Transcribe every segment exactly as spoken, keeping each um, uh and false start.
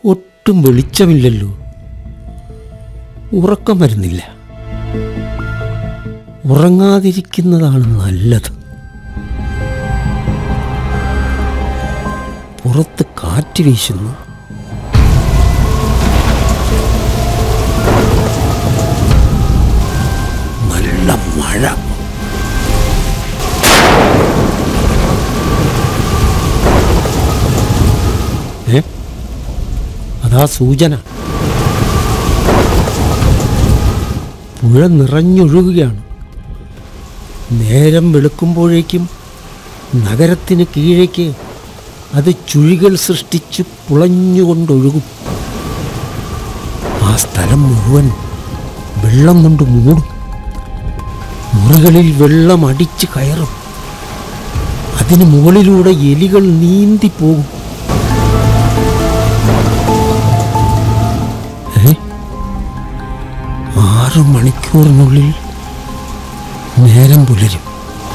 ഒട്ടും വെളിച്ചമില്ലല്ലോ. ഉറക്കം വരുന്നില്ല. ഉറങ്ങാതിരിക്കുന്നതാണ് നല്ലത്. പുറത്ത് കാറ്റ് വീശുന്നു. നല്ല മഴ. ഏ അതാ സൂചന. പുഴ നിറഞ്ഞൊഴുകുകയാണ്. നേരം വെളുക്കുമ്പോഴേക്കും നഗരത്തിന് കീഴേക്ക് അത് ചുഴികൾ സൃഷ്ടിച്ച് പുളഞ്ഞുകൊണ്ടൊഴുകും. ആ സ്ഥലം മുഴുവൻ വെള്ളം കൊണ്ട് മൂടും. മുറികളിൽ വെള്ളം അടിച്ച് കയറും. അതിന് മുകളിലൂടെ എലികൾ നീന്തിപ്പോകും. ഏ ആറ് മണിക്കൂറിനുള്ളിൽ നേരം പുലരും.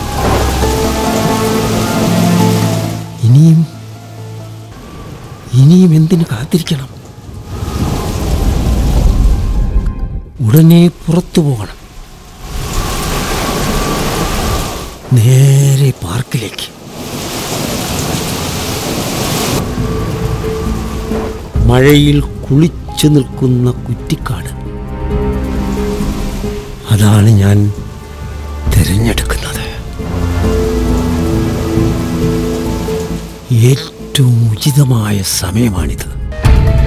ഇനിയും ഇനിയും എന്തിനു കാത്തിരിക്കണം? ഉടനെ പുറത്തു പോകണം. നേരെ പാർക്കിലേക്ക്. മഴയിൽ കുളിച്ചു നിൽക്കുന്ന കുറ്റിക്കാട്, അതാണ് ഞാൻ തിരഞ്ഞെടുക്കുന്നത്. ഏറ്റവും ഉചിതമായ സമയമാണിത്.